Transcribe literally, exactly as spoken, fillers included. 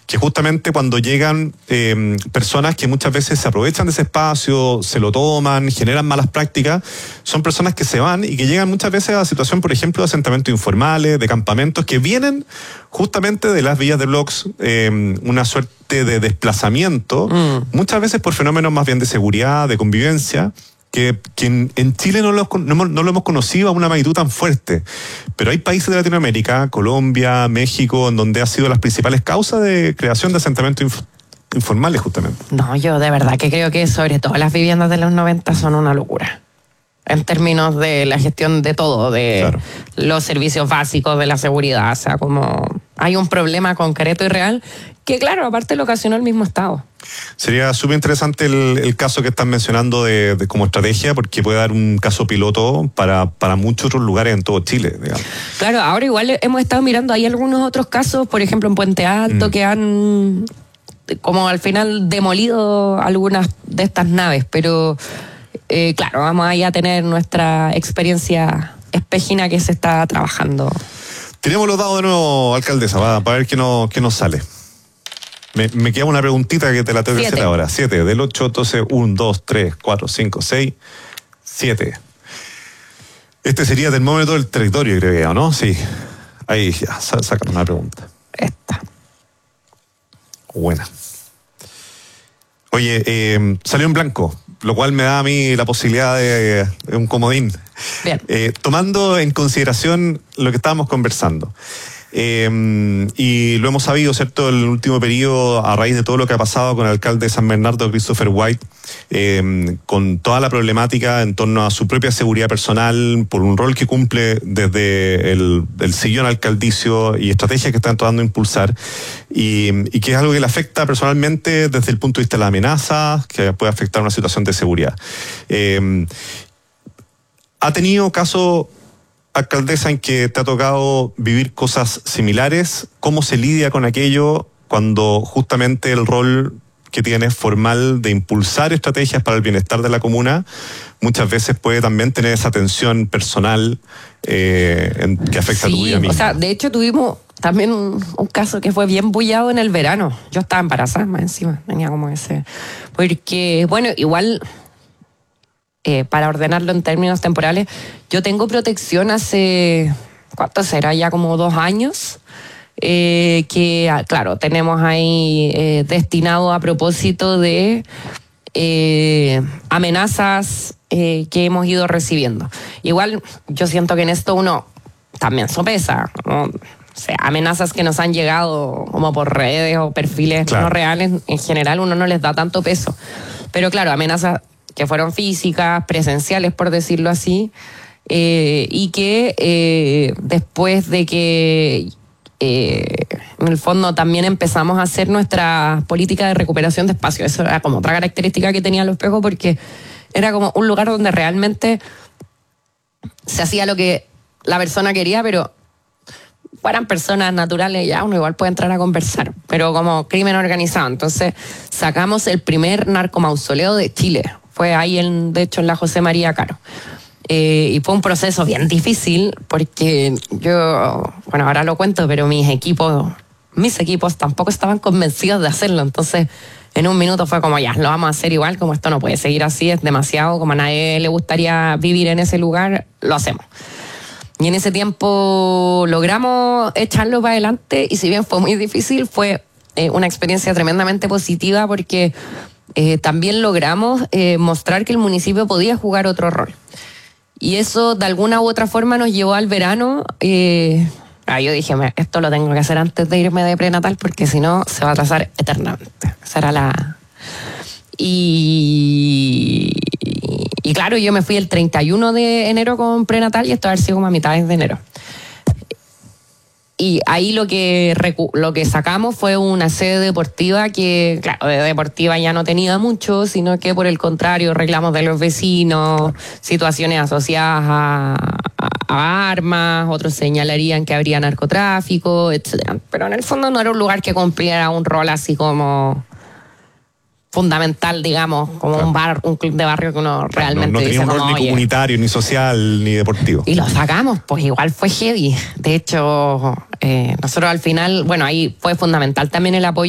que justamente cuando llegan eh, personas que muchas veces se aprovechan de ese espacio, se lo toman, generan malas prácticas, son personas que se van y que llegan muchas veces a situación, por ejemplo, de asentamientos informales, de campamentos, que vienen justamente de las villas de blogs, eh, una suerte de desplazamiento, mm. muchas veces por fenómenos más bien de seguridad, de convivencia, que, que en, en Chile no lo, no, no lo hemos conocido a una magnitud tan fuerte. Pero hay países de Latinoamérica, Colombia, México, en donde ha sido las principales causas de creación de asentamientos inf informales, justamente. No, yo de verdad que creo que sobre todo las viviendas de los noventa son una locura. En términos de la gestión de todo, de claro. los servicios básicos, de la seguridad. O sea, como hay un problema concreto y real que, claro, aparte lo ocasionó el mismo Estado. Sería súper interesante el, el caso que están mencionando de, de como estrategia, porque puede dar un caso piloto para, para muchos otros lugares en todo Chile, digamos. Claro, ahora igual hemos estado mirando, hay algunos otros casos, por ejemplo en Puente Alto, mm. que han como al final demolido algunas de estas naves, pero eh, claro, vamos ahí a tener nuestra experiencia espejina que se está trabajando. Tenemos los dados de nuevo, alcaldesa, para, para ver qué, no, qué nos sale. Me, me queda una preguntita que te la tengo que hacer ahora. Siete, del ocho, entonces, uno, dos, tres, cuatro, cinco, seis, siete. Este sería el termómetro del territorio, creo que, ¿o no? Sí. Ahí ya, saca una pregunta. Esta. Buena. Oye, eh, salió en blanco, lo cual me da a mí la posibilidad de, de un comodín. Bien. Eh, tomando en consideración lo que estábamos conversando. Eh, y lo hemos sabido, ¿cierto?, el último periodo, a raíz de todo lo que ha pasado con el alcalde de San Bernardo, Christopher White, eh, con toda la problemática en torno a su propia seguridad personal, por un rol que cumple desde el, el sillón alcaldicio y estrategias que están tratando de impulsar, y, y que es algo que le afecta personalmente desde el punto de vista de la amenaza, que puede afectar una situación de seguridad. Eh, ¿Ha tenido caso, alcaldesa, en que te ha tocado vivir cosas similares? ¿Cómo se lidia con aquello cuando justamente el rol que tienes formal de impulsar estrategias para el bienestar de la comuna muchas veces puede también tener esa tensión personal eh, en, que afecta sí, a tu vida misma? O sea, de hecho tuvimos también un, un caso que fue bien bullado en el verano. Yo estaba embarazada más encima, tenía como ese... Porque, bueno, igual... Eh, para ordenarlo en términos temporales, yo tengo protección hace, ¿cuánto será? Ya como dos años, eh, que claro, tenemos ahí eh, destinado a propósito de eh, amenazas eh, que hemos ido recibiendo. Igual yo siento que en esto uno también sopesa, ¿no? O sea, amenazas que nos han llegado como por redes o perfiles claro. no reales, en general uno no les da tanto peso. Pero claro, amenazas que fueron físicas, presenciales, por decirlo así, eh, y que eh, después de que eh, en el fondo también empezamos a hacer nuestra política de recuperación de espacio. Eso era como otra característica que tenía Los Espejos, porque era como un lugar donde realmente se hacía lo que la persona quería, pero fueran personas naturales, ya uno igual puede entrar a conversar, pero como crimen organizado. Entonces sacamos el primer narcomausoleo de Chile. Fue ahí, en, de hecho, en la José María Caro. Eh, y fue un proceso bien difícil porque yo, bueno, ahora lo cuento, pero mis equipos, mis equipos tampoco estaban convencidos de hacerlo. Entonces, en un minuto fue como, ya, lo vamos a hacer igual, como esto no puede seguir así, es demasiado, como a nadie le gustaría vivir en ese lugar, lo hacemos. Y en ese tiempo logramos echarlo para adelante, y si bien fue muy difícil, fue eh, una experiencia tremendamente positiva porque... Eh, también logramos eh, mostrar que el municipio podía jugar otro rol. Y eso de alguna u otra forma nos llevó al verano. Eh, ah, yo dije, esto lo tengo que hacer antes de irme de prenatal porque si no se va a atrasar eternamente. Esa era la... Y, y claro, yo me fui el treinta y uno de enero con prenatal y esto ha sido como a mitades de enero. Y ahí lo que, lo que sacamos fue una sede deportiva que, claro, de deportiva ya no tenía mucho, sino que por el contrario, reclamos de los vecinos, situaciones asociadas a, a, a armas, otros señalarían que habría narcotráfico, etcétera. Pero en el fondo no era un lugar que cumpliera un rol así como fundamental, digamos, como claro. un bar, un club de barrio que uno realmente no, no tenía dice un rol como, ni comunitario, ni social, ni deportivo. Y lo sacamos, pues igual fue heavy. De hecho, eh, nosotros al final, bueno, ahí fue fundamental también el apoyo